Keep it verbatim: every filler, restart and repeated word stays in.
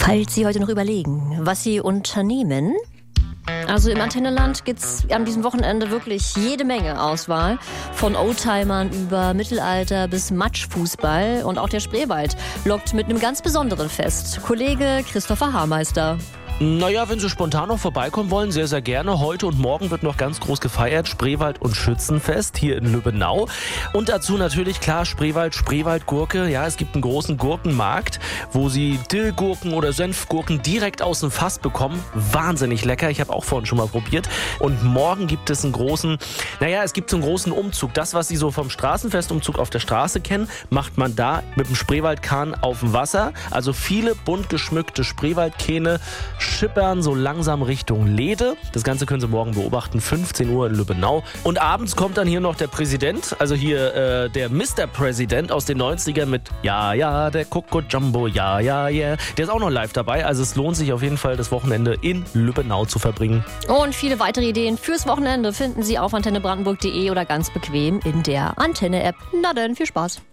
Falls Sie heute noch überlegen, was Sie unternehmen. Also im Antennenland gibt es an diesem Wochenende wirklich jede Menge Auswahl. Von Oldtimern über Mittelalter bis Matschfußball. Und auch der Spreewald lockt mit einem ganz besonderen Fest. Kollege Christopher Haarmeister. Naja, wenn Sie spontan noch vorbeikommen wollen, sehr, sehr gerne. Heute und morgen wird noch ganz groß gefeiert. Spreewald- und Schützenfest hier in Lübbenau. Und dazu natürlich, klar, Spreewald, Spreewaldgurke. Ja, es gibt einen großen Gurkenmarkt, wo Sie Dillgurken oder Senfgurken direkt aus dem Fass bekommen. Wahnsinnig lecker. Ich habe auch vorhin schon mal probiert. Und morgen gibt es einen großen, naja, es gibt so einen großen Umzug. Das, was Sie so vom Straßenfestumzug auf der Straße kennen, macht man da mit dem Spreewaldkahn auf dem Wasser. Also viele bunt geschmückte Spreewaldkähne schippern so langsam Richtung Leede. Das Ganze können Sie morgen beobachten, fünfzehn Uhr in Lübbenau. Und abends kommt dann hier noch der Präsident, also hier äh, der Mister President aus den neunzigern mit Ja, ja, der Coco Jumbo, ja, ja, yeah. Der ist auch noch live dabei, also es lohnt sich auf jeden Fall, das Wochenende in Lübbenau zu verbringen. Und viele weitere Ideen fürs Wochenende finden Sie auf antenne brandenburg punkt de oder ganz bequem in der Antenne-App. Na dann, viel Spaß.